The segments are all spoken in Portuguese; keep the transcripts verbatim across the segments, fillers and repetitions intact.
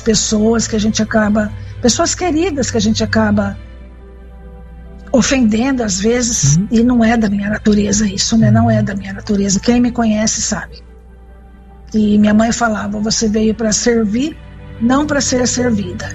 pessoas que a gente acaba, pessoas queridas que a gente acaba ofendendo às vezes, uhum. e não é da minha natureza isso, né? Não é da minha natureza. Quem me conhece sabe. E minha mãe falava, você veio para servir, não para ser servida.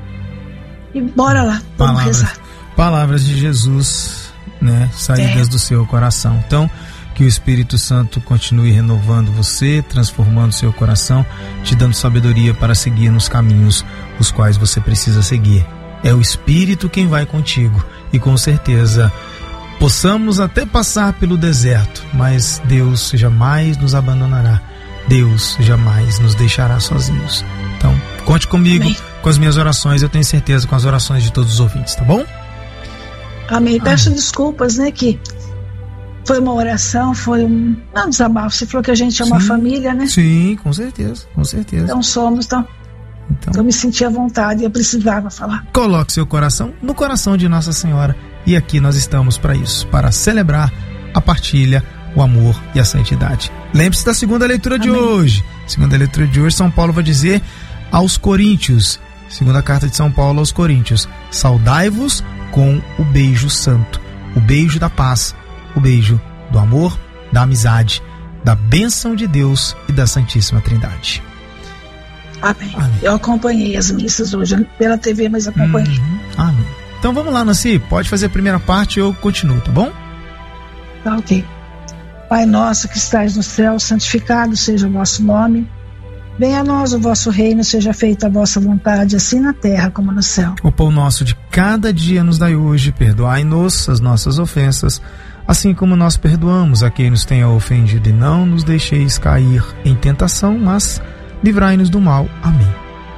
E bora lá, vamos palavras, rezar. Palavras de Jesus, né? Saídas é. do seu coração. Então, que o Espírito Santo continue renovando você, transformando seu coração, te dando sabedoria para seguir nos caminhos os quais você precisa seguir. É o Espírito quem vai contigo, e com certeza possamos até passar pelo deserto, mas Deus jamais nos abandonará, Deus jamais nos deixará sozinhos. Então, conte comigo, Amém. Com as minhas orações, eu tenho certeza com as orações de todos os ouvintes, tá bom? Amém. Peço Amém. desculpas, né, que foi uma oração, foi um, um desabafo. Você falou que a gente é uma sim, família, né? Sim, com certeza, com certeza. Então somos, então... Então, eu me senti à vontade e eu precisava falar. Coloque seu coração no coração de Nossa Senhora. E aqui nós estamos para isso, para celebrar a partilha, o amor e a santidade. Lembre-se da segunda leitura Amém. de hoje. Segunda leitura de hoje, São Paulo vai dizer aos Coríntios, segunda carta de São Paulo aos Coríntios: saudai-vos com o beijo santo, o beijo da paz, o beijo do amor, da amizade, da bênção de Deus e da Santíssima Trindade. Amém. Amém. Eu acompanhei as missas hoje pela T V, mas acompanhei. Uhum. Amém. Então vamos lá, Nancy, pode fazer a primeira parte e eu continuo, tá bom? Tá ok. Pai nosso que estais no céu, santificado seja o vosso nome. Venha a nós o vosso reino, seja feita a vossa vontade, assim na terra como no céu. O pão nosso de cada dia nos dai hoje, perdoai-nos as nossas ofensas, assim como nós perdoamos a quem nos tenha ofendido, e não nos deixeis cair em tentação, mas livrai-nos do mal. Amém.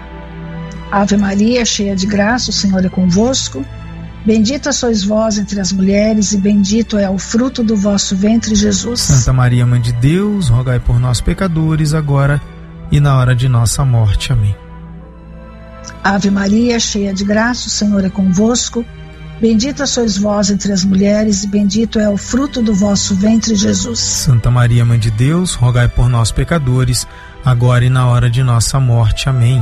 Ave Maria, cheia de graça, o Senhor é convosco. Bendita sois vós entre as mulheres, e bendito é o fruto do vosso ventre, Jesus. Santa Maria, Mãe de Deus, rogai por nós, pecadores, agora e na hora de nossa morte. Amém. Ave Maria, cheia de graça, o Senhor é convosco. Bendita sois vós entre as mulheres, e bendito é o fruto do vosso ventre, Jesus. Santa Maria, Mãe de Deus, rogai por nós, pecadores, agora e na hora de nossa morte. Amém.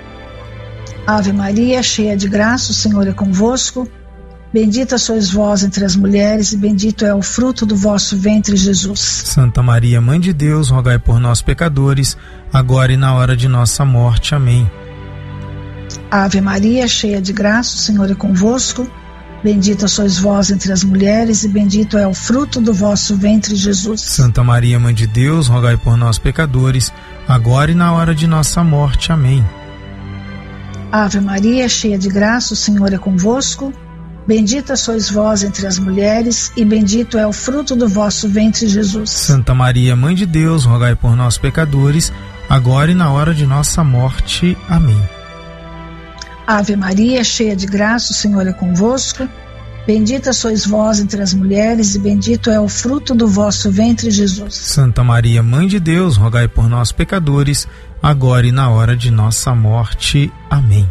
Ave Maria, cheia de graça, o Senhor é convosco. Bendita sois vós entre as mulheres, e bendito é o fruto do vosso ventre, Jesus. Santa Maria, Mãe de Deus, rogai por nós, pecadores, agora e na hora de nossa morte. Amém. Ave Maria, cheia de graça, o Senhor é convosco. Bendita sois vós entre as mulheres, e bendito é o fruto do vosso ventre, Jesus. Santa Maria, Mãe de Deus, rogai por nós, pecadores, agora e na hora de nossa morte. Amém. Ave Maria, cheia de graça, o Senhor é convosco. Bendita sois vós entre as mulheres, e bendito é o fruto do vosso ventre, Jesus. Santa Maria, Mãe de Deus, rogai por nós, pecadores, agora e na hora de nossa morte. Amém. Ave Maria, cheia de graça, o Senhor é convosco. Bendita sois vós entre as mulheres, e bendito é o fruto do vosso ventre, Jesus. Santa Maria, Mãe de Deus, rogai por nós, pecadores, agora e na hora de nossa morte. Amém.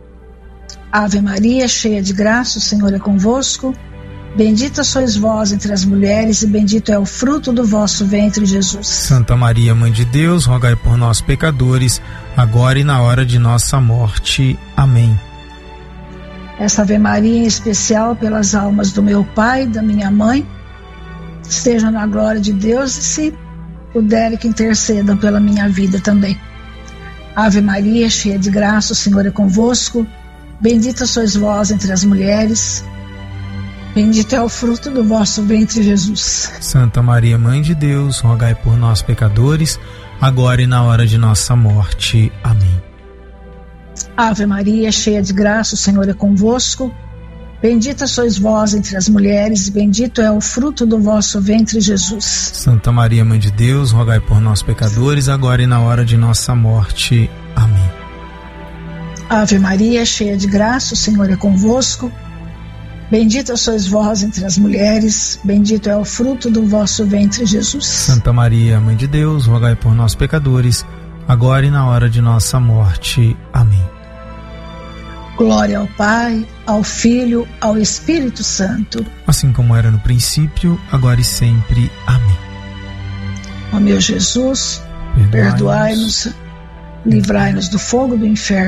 Ave Maria, cheia de graça, o Senhor é convosco. Bendita sois vós entre as mulheres, e bendito é o fruto do vosso ventre, Jesus. Santa Maria, Mãe de Deus, rogai por nós, pecadores, agora e na hora de nossa morte. Amém. Essa Ave Maria em especial pelas almas do meu pai e da minha mãe, estejam na glória de Deus, e se puderem que intercedam pela minha vida também. Ave Maria, cheia de graça, o Senhor é convosco. Bendita sois vós entre as mulheres, bendito é o fruto do vosso ventre, Jesus. Santa Maria, Mãe de Deus, rogai por nós, pecadores, agora e na hora de nossa morte. Amém. Ave Maria, cheia de graça, o Senhor é convosco. Bendita sois vós entre as mulheres, e bendito é o fruto do vosso ventre, Jesus. Santa Maria, Mãe de Deus, rogai por nós, pecadores, agora e na hora de nossa morte. Amém. Ave Maria, cheia de graça, o Senhor é convosco. Bendita sois vós entre as mulheres, bendito é o fruto do vosso ventre, Jesus. Santa Maria, Mãe de Deus, rogai por nós, pecadores, agora e na hora de nossa morte. Amém. Glória ao Pai, ao Filho, ao Espírito Santo. Assim como era no princípio, agora e sempre. Amém. Ó meu Jesus, perdoai-nos, livrai-nos do fogo do inferno.